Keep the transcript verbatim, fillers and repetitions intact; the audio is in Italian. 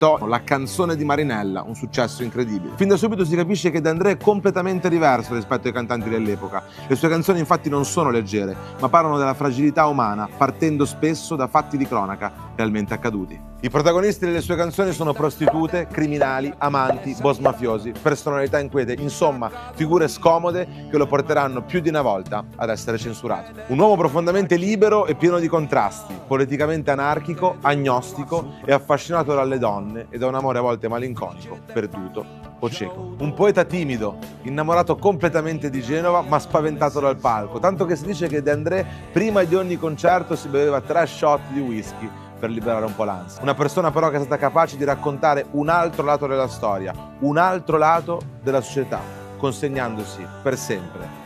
La canzone di Marinella, un successo incredibile. Fin da subito si capisce che De André è completamente diverso rispetto ai cantanti dell'epoca. Le sue canzoni infatti non sono leggere, ma parlano della fragilità umana, partendo spesso da fatti di cronaca realmente accaduti. I protagonisti delle sue canzoni sono prostitute, criminali, amanti, boss mafiosi, personalità inquiete, insomma figure scomode che lo porteranno più di una volta ad essere censurato. Un uomo profondamente libero e pieno di contrasti, politicamente anarchico, agnostico e affascinato dalle donne e da un amore a volte malinconico, perduto o cieco. Un poeta timido, innamorato completamente di Genova ma spaventato dal palco, tanto che si dice che De André prima di ogni concerto si beveva tre shot di whisky per liberare un po' l'ansia. Una persona però che è stata capace di raccontare un altro lato della storia, un altro lato della società, consegnandosi per sempre